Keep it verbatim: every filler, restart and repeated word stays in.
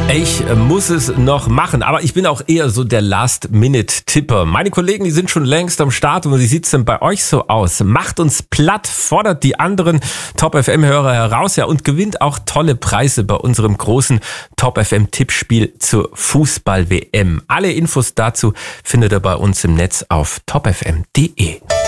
Ich muss es noch machen, aber ich bin auch eher so der Last-Minute-Tipper. Meine Kollegen, die sind schon längst am Start und wie sieht's denn bei euch so aus? Macht uns platt, fordert die anderen Top-F M-Hörer heraus, ja, und gewinnt auch tolle Preise bei unserem großen Top-F M-Tippspiel zur Fußball-W M. Alle Infos dazu findet ihr bei uns im Netz auf top f m punkt d e.